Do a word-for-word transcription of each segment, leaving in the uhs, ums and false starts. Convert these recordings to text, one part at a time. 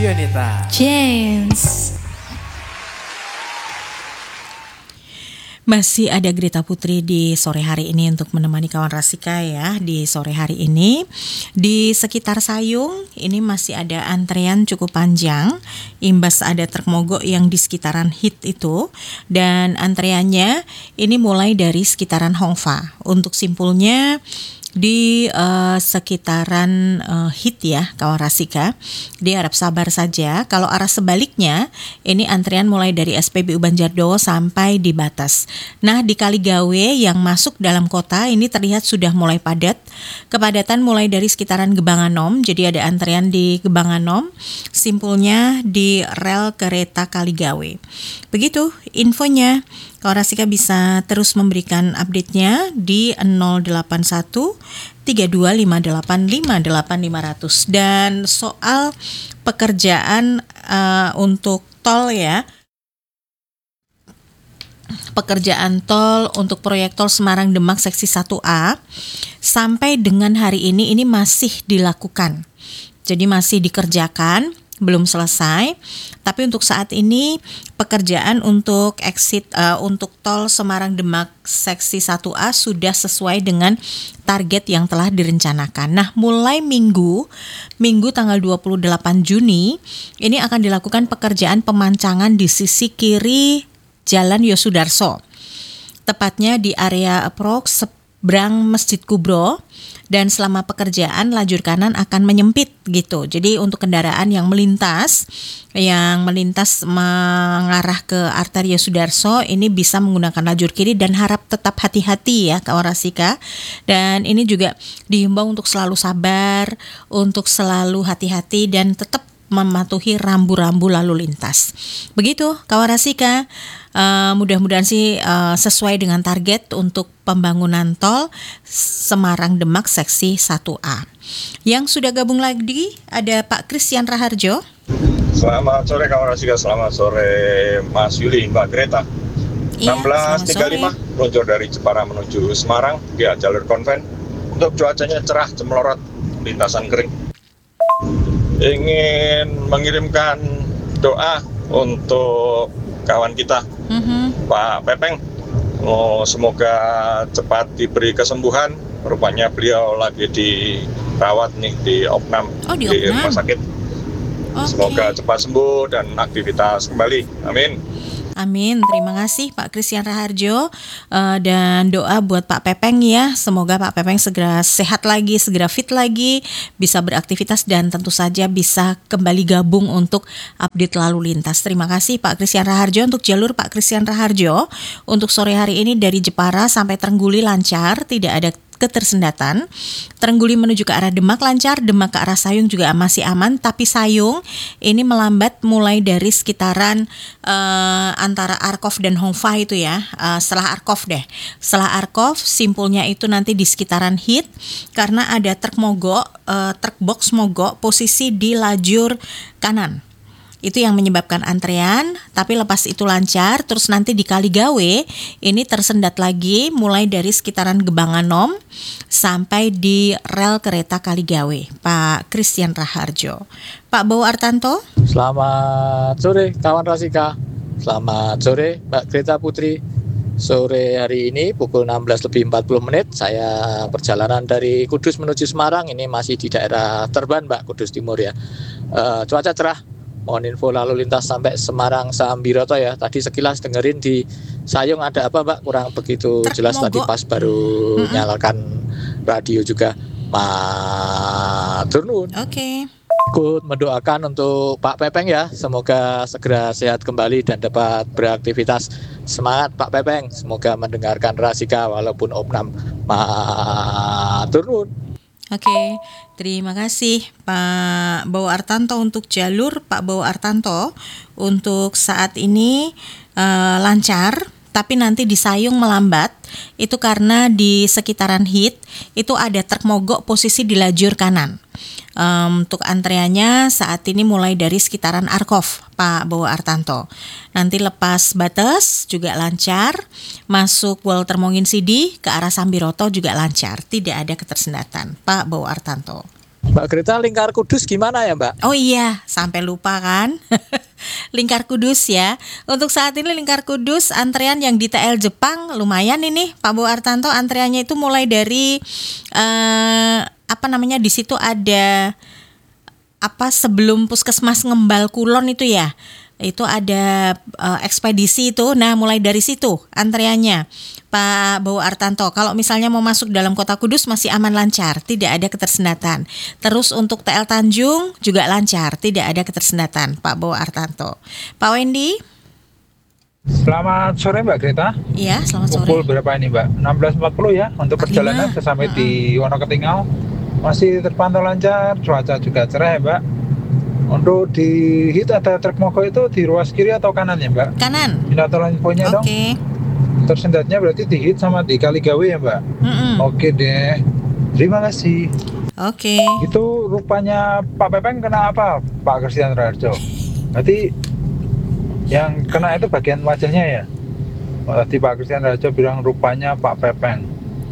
Dionita, James. Masih ada Grita Putri di sore hari ini untuk menemani kawan Rasika ya. Di sore hari ini di sekitar Sayung ini masih ada antrean cukup panjang, imbas ada truk mogok yang di sekitaran Hit itu. Dan antreannya ini mulai dari sekitaran Hongfa. Untuk simpulnya di uh, sekitaran uh, Hit ya kawan Rasika, diharap sabar saja. Kalau arah sebaliknya ini antrian mulai dari S P B U Banjardowo sampai di batas. Nah di Kaligawe yang masuk dalam kota ini terlihat sudah mulai padat. Kepadatan mulai dari sekitaran Gebanganom, jadi ada antrian di Gebanganom, simpulnya di rel kereta Kaligawe. Begitu infonya. Kawan Rasika bisa terus memberikan update-nya di nol delapan satu tiga dua lima delapan lima delapan lima nol nol. Dan soal pekerjaan uh, untuk tol ya, pekerjaan tol untuk proyek tol Semarang Demak seksi satu A sampai dengan hari ini ini masih dilakukan. Jadi masih dikerjakan, belum selesai. Tapi untuk saat ini pekerjaan untuk exit uh, untuk tol Semarang Demak seksi satu A sudah sesuai dengan target yang telah direncanakan. Nah, mulai Minggu, Minggu tanggal dua puluh delapan Juni ini akan dilakukan pekerjaan pemancangan di sisi kiri Jalan Yosudarso. Tepatnya di area approx seberang Masjid Kubro. Dan selama pekerjaan lajur kanan akan menyempit gitu. Jadi untuk kendaraan yang melintas, yang melintas mengarah ke arteri Yosudarso ini bisa menggunakan lajur kiri dan harap tetap hati-hati ya kawan Rasika. Dan ini juga dihimbau untuk selalu sabar, untuk selalu hati-hati dan tetap mematuhi rambu-rambu lalu lintas. Begitu kawan Rasika. Uh, mudah-mudahan sih uh, sesuai dengan target untuk pembangunan tol Semarang Demak seksi satu A. Yang sudah gabung lagi ada Pak Christian Raharjo. Selamat sore kawan Rasika, selamat sore Mas Yuli, Mbak Greta. Iya, enam belas tiga puluh lima meluncur dari Jepara menuju Semarang via jalur konven. Untuk cuacanya cerah cemerlorot, lintasan kering. Ingin mengirimkan doa untuk kawan kita, mm-hmm. Pak Pepeng. Oh, semoga cepat diberi kesembuhan. Rupanya beliau lagi dirawat nih di Opnam, oh, di, di rumah sakit. Okay. Semoga cepat sembuh dan aktivitas kembali. Amin. Amin, terima kasih Pak Christian Raharjo, uh, dan doa buat Pak Pepeng ya, semoga Pak Pepeng segera sehat lagi, segera fit lagi, bisa beraktivitas dan tentu saja bisa kembali gabung untuk update lalu lintas. Terima kasih Pak Christian Raharjo. Untuk jalur Pak Christian Raharjo, untuk sore hari ini dari Jepara sampai Trengguli lancar, tidak ada ketersendatan. Trengguli menuju ke arah Demak lancar, Demak ke arah Sayung juga masih aman, tapi Sayung ini melambat mulai dari sekitaran uh, antara Arkov dan Hongfa itu ya, uh, setelah Arkov deh. Setelah Arkov simpulnya itu nanti di sekitaran Hit karena ada truk mogok, uh, truk box mogok posisi di lajur kanan. Itu yang menyebabkan antrean, tapi lepas itu lancar, terus nanti di Kaligawe ini tersendat lagi mulai dari sekitaran Gebanganom sampai di rel kereta Kaligawe. Pak Christian Raharjo. Pak Bowo Artanto. Selamat sore kawan Rasika. Selamat sore Mbak Greta Putri. Sore hari ini pukul enam belas lebih empat puluh menit saya perjalanan dari Kudus menuju Semarang. Ini masih di daerah Terban Mbak, Kudus Timur ya. Uh, cuaca cerah. Mohon info lalu lintas sampai Semarang Sambiroto ya. Tadi sekilas dengerin di Sayung ada apa Mbak, kurang begitu jelas tadi pas baru mm-hmm. nyalakan radio juga. Matur nuwun. Oke. Okay. Ikut mendoakan untuk Pak Pepeng ya, semoga segera sehat kembali dan dapat beraktivitas. Semangat Pak Pepeng, semoga mendengarkan Rasika walaupun opnam. Matur nuwun. Oke, okay, terima kasih Pak Bowo Artanto untuk jalur Pak Bowo Artanto. Untuk saat ini uh, lancar, tapi nanti di Sayung melambat. Itu karena di sekitaran Hit itu ada truk mogok posisi di lajur kanan. Um, untuk antreannya saat ini mulai dari sekitaran Arkov, Pak Bowo Artanto. Nanti lepas batas juga lancar, masuk Walter Mongin Sidi ke arah Sambiroto juga lancar, tidak ada ketersendatan, Pak Bowo Artanto. Mbak Greta, Lingkar Kudus gimana ya Mbak? Oh iya, sampai lupa kan? Lingkar Kudus ya. Untuk saat ini Lingkar Kudus antrean yang di T L Jepang lumayan ini Pak Bowo Artanto, antreannya itu mulai dari eh, apa namanya, di situ ada apa sebelum Puskesmas Ngembal Kulon itu ya. Itu ada uh, ekspedisi itu. Nah, mulai dari situ antreannya Pak Bowo Artanto. Kalau misalnya mau masuk dalam Kota Kudus masih aman, lancar, tidak ada ketersendatan. Terus untuk T L Tanjung juga lancar, tidak ada ketersendatan Pak Bowo Artanto. Pak Wendy? Selamat sore Mbak Greta. Iya, selamat sore. Pukul berapa ini Mbak? enam belas empat puluh ya untuk perjalanan Lima. sampai Uh-uh. di Wonoketingau. Masih terpantau lancar, cuaca juga cerah ya Mbak. Untuk di hit ada truk mogok itu di ruas kiri atau kanan ya Mbak? Kanan. Minta tolong infonya Oke. dong. Tersendatnya berarti di hit sama di Kaligawe ya Mbak? Mm-mm. Oke deh. Terima kasih. Oke. Itu rupanya Pak Pepeng kena apa Pak Christian Raharjo? Berarti yang kena itu bagian wajahnya ya? Oh, tadi Pak Christian Raharjo bilang rupanya Pak Pepeng.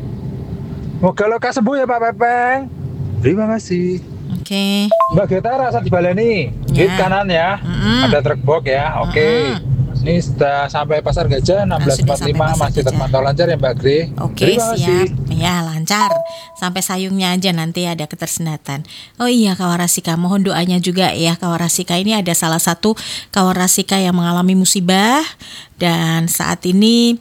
Moga lekas sembuh ya Pak Pepeng. Terima kasih. Oke. Mbak Greta rasa dibaleni. Ya. Hit kanan ya. Mm-mm. Ada truk box ya. Oke. Mm-mm. Ini sudah sampai Pasar Gajah enam belas empat puluh lima, Nah, sudah sampai Pasar masih Gajah. terpantau lancar ya Mbak Gre. Oke, Terima kasih. siap. Ya, lancar. Sampai sayungnya aja nanti ada ketersendatan. Oh iya, Kawarasika, mohon doanya juga ya. Kawarasika ini ada salah satu Kawarasika yang mengalami musibah dan saat ini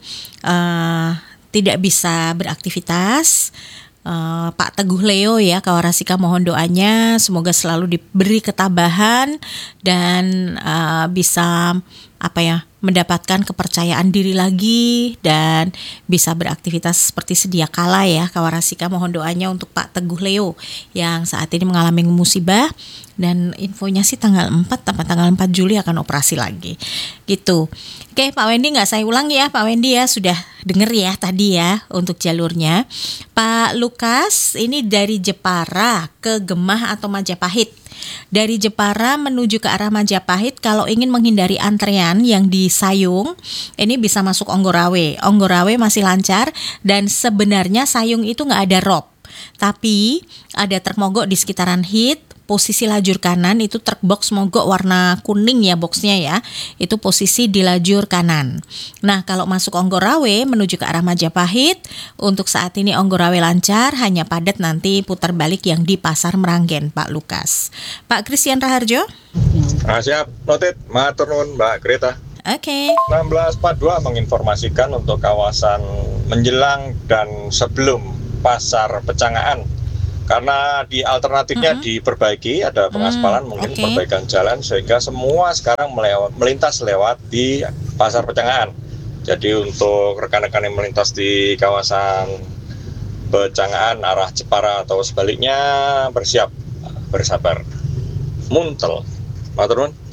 uh, tidak bisa beraktivitas. Uh, Pak Teguh Leo ya, Kawarasika, mohon doanya semoga selalu diberi ketabahan dan uh, bisa apa ya, mendapatkan kepercayaan diri lagi dan bisa beraktivitas seperti sedia kala ya. Kawarasika, mohon doanya untuk Pak Teguh Leo yang saat ini mengalami musibah dan infonya sih tanggal empat sampai tanggal empat Juli akan operasi lagi gitu. Oke Pak Wendy, nggak saya ulang ya Pak Wendy ya, sudah denger ya tadi ya untuk jalurnya. Pak Lukas ini dari Jepara ke Gemah atau Majapahit. Dari Jepara menuju ke arah Majapahit, kalau ingin menghindari antrean yang di Sayung, ini bisa masuk Onggorawe. Onggorawe masih lancar dan sebenarnya Sayung itu nggak ada rob, tapi ada truk mogok di sekitaran hit. Posisi lajur kanan itu truk box mogok warna kuning ya boxnya ya, itu posisi di lajur kanan. Nah kalau masuk Onggorawe menuju ke arah Majapahit, untuk saat ini Onggorawe lancar, hanya padat nanti putar balik yang di Pasar Meranggen Pak Lukas. Pak Christian Raharjo? Nah, siap, noted, matur nuwun Mbak Greta. Oke. Okay. enam belas empat puluh dua menginformasikan untuk kawasan menjelang dan sebelum Pasar Pecangaan. Karena di alternatifnya uh-huh. diperbaiki, ada pengaspalan, hmm, mungkin okay. perbaikan jalan sehingga semua sekarang melewat, melintas lewat di Pasar Pecangaan. Jadi untuk rekan-rekan yang melintas di kawasan Pecangaan arah Jepara atau sebaliknya bersiap, bersabar. Muntel. Matur nuwun.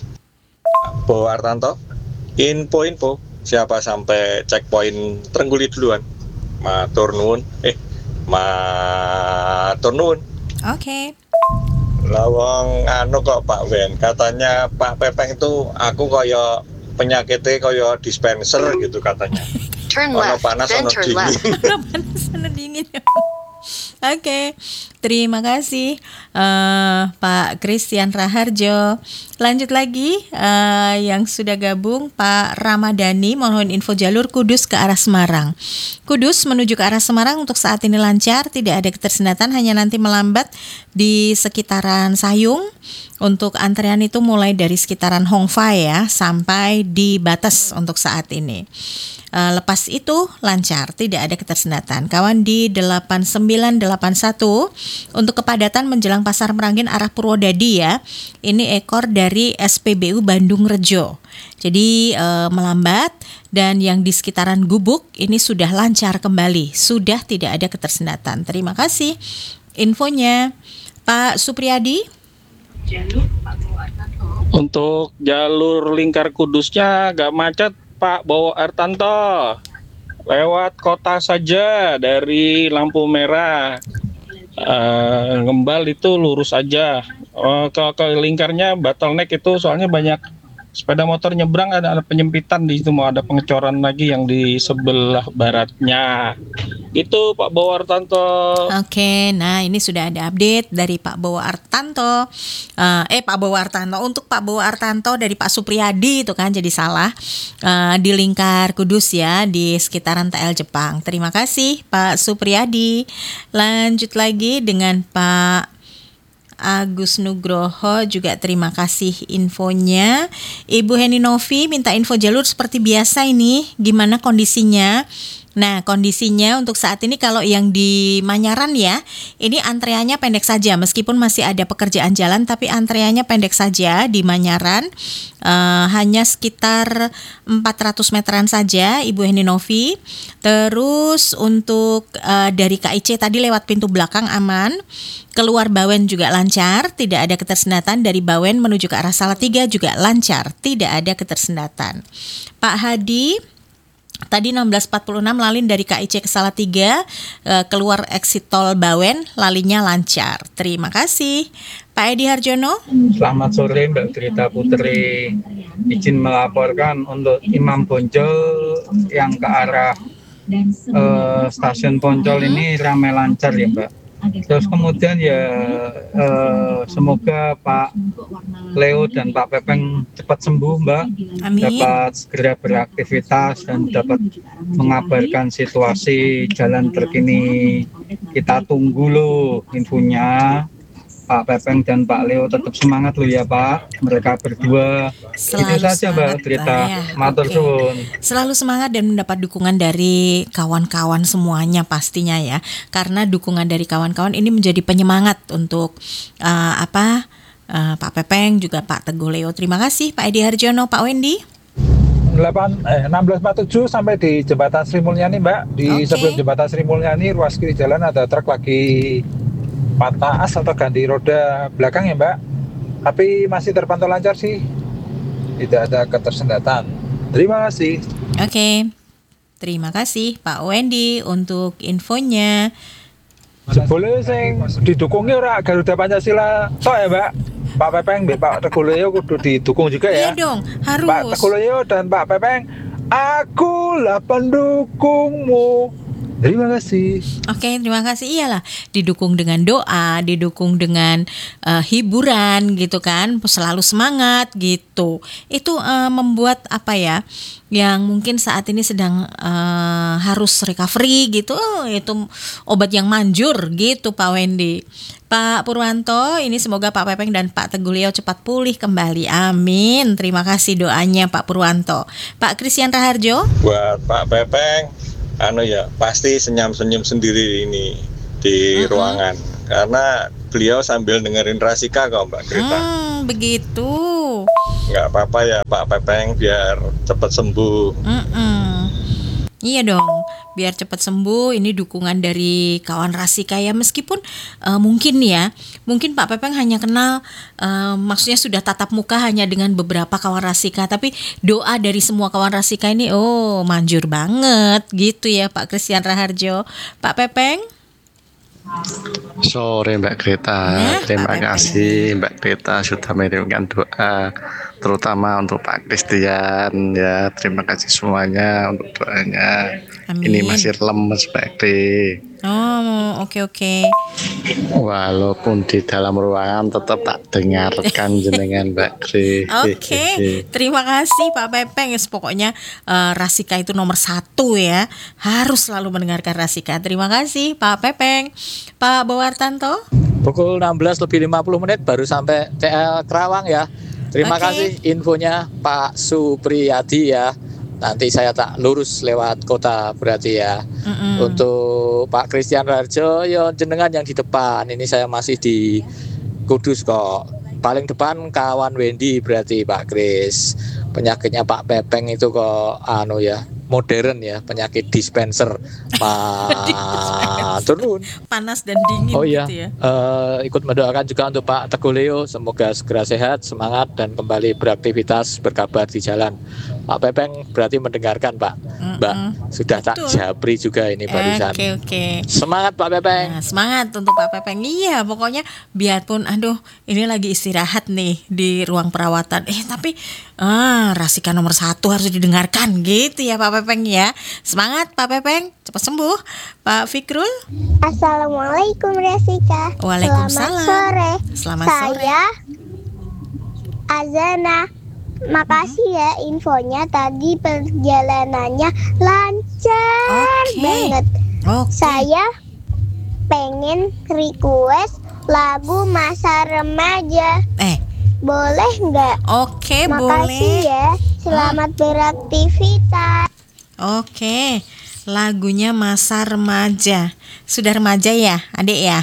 Bowo Artanto, info-info siapa sampai checkpoint Trengguli duluan. Matur nuwun. Eh Matur nuwun. Oke. Lawang anu kok Pak Wen, katanya Pak Pepeng itu aku kaya penyakitnya kaya dispenser gitu katanya. Turn Ono left, panas then ono turn dingin. left. Panas sana dingin. Oke, terima kasih uh, Pak Christian Raharjo. Lanjut lagi uh, yang sudah gabung Pak Ramadhani, mohon info jalur Kudus ke arah Semarang. Kudus menuju ke arah Semarang untuk saat ini lancar, tidak ada ketersendatan, hanya nanti melambat di sekitaran Sayung. Untuk antrean itu mulai dari sekitaran Hongfa ya sampai di batas untuk saat ini. Uh, lepas itu lancar, tidak ada ketersendatan. Kawan di delapan sembilan delapan satu untuk kepadatan menjelang Pasar Meranggen arah Purwodadi ya. Ini ekor dari S P B U Bandung Rejo. Jadi uh, melambat, dan yang di sekitaran Gubuk ini sudah lancar kembali, sudah tidak ada ketersendatan. Terima kasih infonya. Pak Supriyadi. Untuk jalur Lingkar Kudusnya gak macet Pak Bowo Artanto, lewat kota saja dari lampu merah uh, Ngembal itu lurus aja. uh, ke, ke lingkarnya bottleneck itu soalnya banyak sepeda motor nyebrang ada, ada penyempitan di situ, mau ada pengecoran lagi yang di sebelah baratnya. Itu Pak Bowo Artanto. Oke, nah ini sudah ada update dari Pak Bowo Artanto. Uh, eh Pak Bowo Artanto untuk Pak Bowo Artanto dari Pak Supriyadi itu kan jadi salah. Uh, di Lingkar Kudus ya, di sekitaran T L Jepang. Terima kasih Pak Supriyadi. Lanjut lagi dengan Pak Agus Nugroho, juga terima kasih infonya. Ibu Heni Novi minta info jalur seperti biasa ini, gimana kondisinya? Nah, kondisinya untuk saat ini kalau yang di Manyaran ya, ini antreannya pendek saja meskipun masih ada pekerjaan jalan, tapi antreannya pendek saja di Manyaran, uh, hanya sekitar empat ratus meteran saja Ibu Heni Novi. Terus untuk uh, dari K I C tadi lewat pintu belakang aman. Keluar Bawen juga lancar, tidak ada ketersendatan. Dari Bawen menuju ke arah Salatiga juga lancar, tidak ada ketersendatan. Pak Hadi, tadi enam belas empat puluh enam lalin dari K I C ke Salatiga, keluar exit tol Bawen, lalinya lancar. Terima kasih. Pak Edi Harjono. Selamat sore Mbak Grita Putri. Izin melaporkan untuk Imam Bonjol yang ke arah uh, stasiun Poncol ini ramai lancar ya Mbak. Terus kemudian ya eh, semoga Pak Leo dan Pak Pepeng cepat sembuh Mbak. Amin. Dapat segera beraktivitas dan dapat mengabarkan situasi jalan terkini. Kita tunggu loh infonya. Pak Pepeng dan Pak Leo tetap semangat loh ya Pak. Mereka berdua. Selalu Itu saja Mbak Grita. ya. Matur Oke. suwun. Selalu semangat dan mendapat dukungan dari kawan-kawan semuanya pastinya ya. Karena dukungan dari kawan-kawan ini menjadi penyemangat untuk uh, apa uh, Pak Pepeng juga Pak Teguh Leo. Terima kasih Pak Edi Harjono, Pak Wendy. delapan eh enam belas empat puluh tujuh sampai di jembatan Sri Mulyani Mbak. Di Oke. sebelum jembatan Sri Mulyani ruas kiri jalan ada truk lagi patah as atau ganti roda belakang ya Mbak. Tapi masih terpantau lancar sih. Tidak ada ketersendatan. Terima kasih. Oke. Terima kasih Pak Wendy untuk infonya. Sebelum sing didukungi ora Garuda Pancasila tok ya Mbak. Pak Pepeng, Mbak Pak Teguh Leo kudu didukung juga ya. Iya dong, Pak harus. Teguh Leo dan Pak Pepeng, akulah pendukungmu. Terima kasih. Oke, terima kasih. Iyalah, didukung dengan doa, didukung dengan uh, hiburan gitu kan, selalu semangat gitu. Itu uh, membuat apa ya, yang mungkin saat ini sedang uh, harus recovery gitu, oh, itu obat yang manjur gitu Pak Wendy. Pak Purwanto, ini semoga Pak Pepeng dan Pak Teguh Leo cepat pulih kembali. Amin. Terima kasih doanya Pak Purwanto. Pak Christian Raharjo. Buat Pak Pepeng, anu ya pasti senyum-senyum sendiri ini di Mm-mm. ruangan karena beliau sambil dengerin Rasika kok Mbak Grita. Hmm, begitu. Nggak apa-apa ya Pak Pepeng biar cepat sembuh. Mm-mm. Iya dong, biar cepat sembuh. Ini dukungan dari kawan Rasika ya. Meskipun uh, mungkin ya, mungkin Pak Pepeng hanya kenal, uh, maksudnya sudah tatap muka hanya dengan beberapa kawan Rasika. Tapi doa dari semua kawan Rasika ini, oh manjur banget gitu ya Pak Christian Raharjo. Pak Pepeng. Sore Mbak Greta, Nah, terima Pak Pepeng. kasih Mbak Greta sudah mengirimkan doa terutama untuk Pak Christian ya, terima kasih semuanya untuk doanya. Amin. Ini masih lemes Mbak Gre. Oh, oke oke. Walaupun di dalam ruangan tetap tak dengarkan jenengan Mbak Gre. Oke, terima kasih Pak Pepeng. Yes, pokoknya eh, Rasika itu nomor satu ya. Harus selalu mendengarkan Rasika. Terima kasih Pak Pepeng. Pak Bowartanto. Pukul enam belas lebih lima puluh menit baru sampai T L Kerawang ya. Terima Oke. kasih infonya Pak Supriyadi ya. Nanti saya tak lurus lewat kota berarti ya. Mm-mm. Untuk Pak Christian Raharjo, ya jenengan yang di depan. Ini saya masih di Kudus kok. Paling depan kawan Wendy berarti Pak Kris. Penyakitnya Pak Pepeng itu kok anu ya, modern ya, penyakit dispenser. Pak turun. Panas dan dingin Oh iya, gitu ya. eh, ikut mendoakan juga untuk Pak Teguh Leo, semoga segera sehat, semangat dan kembali beraktivitas berkabar di jalan. Pak Pepeng berarti mendengarkan Pak. Mbak, sudah tak Betul. japri juga ini barusan. Oke oke. Semangat Pak Pepeng. Nah, semangat untuk Pak Pepeng. Iya, pokoknya biarpun aduh ini lagi istirahat nih di ruang perawatan. Eh tapi ah Rasika nomor satu harus didengarkan gitu ya Pak Pepeng ya. Semangat Pak Pepeng, cepat sembuh. Pak Fikrul. Assalamualaikum Rasika. Waalaikumsalam. Selamat sore. Selamat sore. Saya Azana. Makasih ya infonya tadi perjalanannya lancar Oke. banget. Oke. Saya pengen request lagu masa remaja. Eh, Boleh nggak? oke Makasih boleh. ya. Selamat beraktivitas. Oke. Lagunya masa remaja. Sudah remaja ya, Adik ya?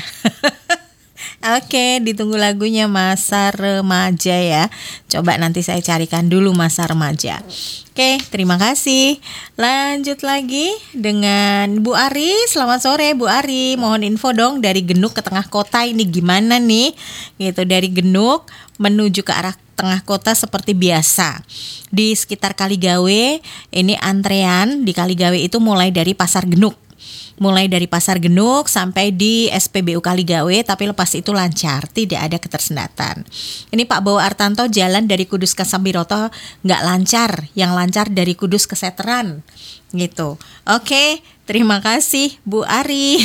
Oke, ditunggu lagunya masa remaja ya. Coba nanti saya carikan dulu masa remaja. Oke, terima kasih. Lanjut lagi dengan Bu Ari. Selamat sore Bu Ari. Mohon info dong dari Genuk ke tengah kota ini gimana nih? Gitu dari Genuk menuju ke arah tengah kota seperti biasa. Di sekitar Kaligawe ini antrean di Kaligawe itu mulai dari Pasar Genuk. Mulai dari Pasar Genuk sampai di S P B U Kaligawe, tapi lepas itu lancar, tidak ada ketersendatan. Ini Pak Bowo Artanto jalan dari Kudus ke Sambiroto nggak lancar, yang lancar dari Kudus ke Seteran, gitu. Oke, terima kasih Bu Ari.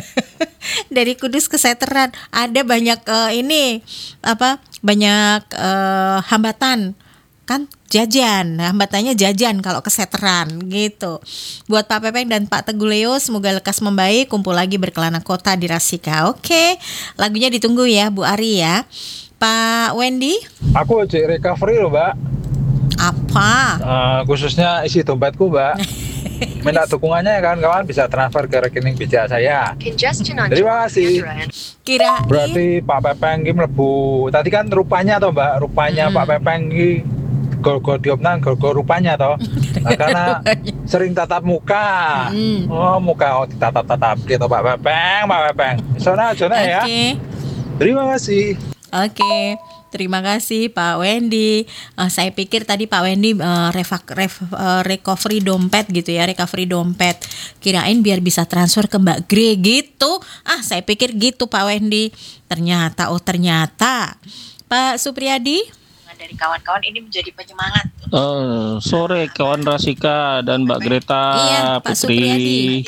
Dari Kudus ke Seteran ada banyak uh, ini apa? Banyak uh, hambatan. Kan jajan, hambatannya jajan kalau keseteran gitu. Buat Pak Pepeng dan Pak Teguh Leo, semoga lekas membaik, kumpul lagi berkelana kota di Rasika. Oke, lagunya ditunggu ya Bu Ari ya. Pak Wendy. Aku cek recovery loh Mbak. Apa? Uh, khususnya isi dompetku Mbak. Minta dukungannya ya kawan-kawan, bisa transfer ke rekening B C A saya. Terima kasih. Kirain Berarti Pak Pepeng ini melebu. Tadi kan rupanya toh Mbak, rupanya Hmm. Pak Pepeng ini go-go diopnan, go-go rupanya toh. Nah, karena sering tatap muka. Hmm. Oh, muka oh ditatap-tatap gitu Pak Pepeng, Pak Pepeng. Sana aja ya. Oke. Terima kasih. Oke, terima kasih Pak Wendy. Eh, saya pikir tadi Pak Wendy eh, reva- rev- eh, recovery dompet gitu ya, recovery dompet. Kirain biar bisa transfer ke Mbak Gre gitu. Ah, saya pikir gitu Pak Wendy. Ternyata, oh ternyata. Pak Supriyadi. Dari kawan-kawan ini menjadi penyemangat. Eh, sore kawan Rasika dan Mbak Greta Iya, Pak Supriyadi. Putri.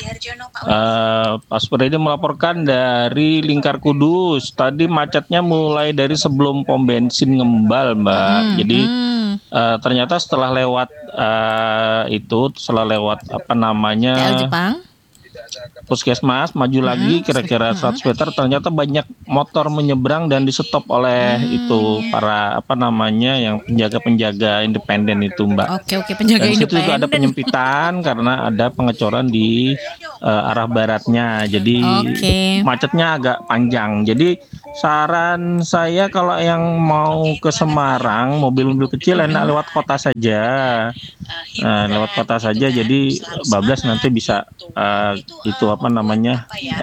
Eh, Pak Supriyadi melaporkan dari Lingkar Kudus. Tadi macetnya mulai dari sebelum pom bensin Ngembal, Mbak. Hmm, Jadi hmm. eh, ternyata setelah lewat eh, itu, setelah lewat apa T L namanya Jepang. Puskesmas, maju lagi kira-kira seratus meter, ternyata banyak motor menyeberang dan di-stop oleh Hmm. itu para apa namanya yang penjaga-penjaga independen itu, Mbak. Oke, oke, penjaga Dan di situ juga ada independen. penyempitan karena ada pengecoran di eh, arah baratnya. Jadi Oke. macetnya agak panjang. Jadi saran saya kalau yang mau ke Semarang, mobil-mobil kecil enak lewat kota saja. Nah, lewat kota saja. Jadi bablas nanti bisa eh, itu apa namanya?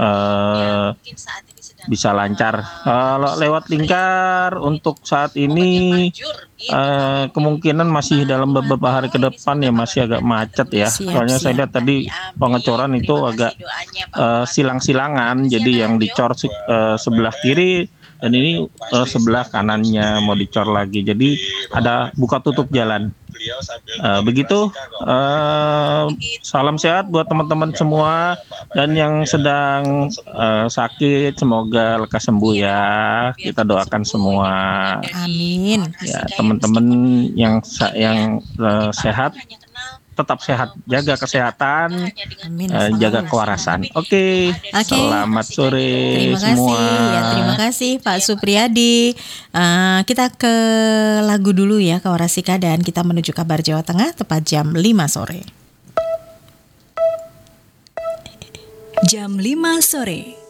eh, bisa lancar. Kalau lewat Lingkar untuk saat ini eh, kemungkinan masih dalam beberapa hari ke depan ya masih agak macet ya. Siap, Soalnya saya siap. lihat tadi pengecoran itu agak eh, silang-silangan. Jadi yang dicor si- eh, sebelah kiri dan ini eh, sebelah kanannya mau dicor lagi. Jadi ada buka tutup jalan. Eh, begitu. Eh, salam sehat buat teman-teman semua dan yang sedang eh, sakit semoga lekas sembuh ya. Kita doakan semua. Amin. Ya, teman-teman yang sa- yang eh, sehat tetap sehat, jaga kesehatan, Amin. eh, jaga kewarasan. Oke. Oke. Selamat sore Terima semua. kasih ya, terima kasih Pak Supriyadi. Eh, kita ke lagu dulu ya kawan Rasika dan kita menuju kabar Jawa Tengah tepat jam lima sore. Jam lima sore.